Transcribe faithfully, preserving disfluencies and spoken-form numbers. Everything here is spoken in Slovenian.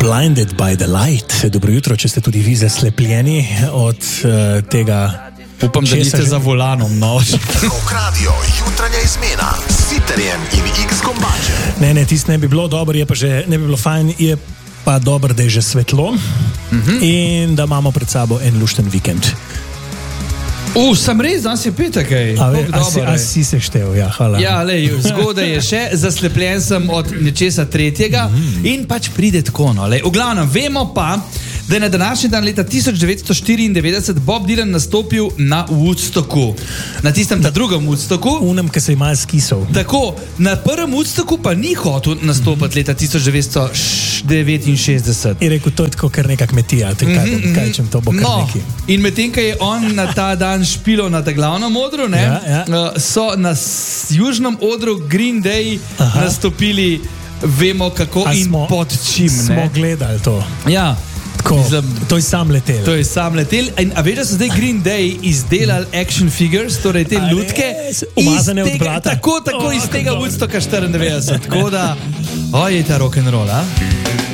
Blinded by the light. Dobro jutro, če ste tudi vi zaslepljeni od uh, tega. Upam, da niste že za volanom, no. Rock Radio, jutranja izmena s Sitterjem in X-Gombačem. Ne, ne, tist ne bi bilo dobro, je pa že, ne bi bilo fajn, je pa dobro, da je že svetlo mm-hmm. in da imamo pred sabo en lušten vikend. U, sem res, danes je petek, ej. A, ve, a, si, a si se štev, ja, hvala. Ja, lej, zgodaj je še, zaslepljen sem od nečesa tretjega mm. in pač pride tako, no, lej. V glavnem, vemo pa, da je na današnji dan leta tisoč devetsto štiriindevetdeset Bob Dylan nastopil na Woodstocku. Na tistem ta drugem Woodstocku. Unem, ki se je malo skisal. Tako, na prvem Woodstocku pa ni hotel nastopati leta tisoč devetsto devetinšestdeset. Je rekel, to je tako kar neka kmetija, te kaj, mm-hmm. kaj čem to bo kar no, neki. In medtem, ko je on na ta dan špilo na ta glavnem odru, ne, ja, ja. so na južnem odru Green Day Aha. nastopili, vemo kako a in smo, pod čim. Smo ne? gledali to. Ja. Tako, to je sam letel. To je sam letel. In, a veš, da so zdaj Green Day izdelali action figures, torej te a lutke, umazane od blata. Tako, tako oh, iz tega Woodstocka štiriindevetdeset. Tako da, oj, je ta rock'n'roll, a?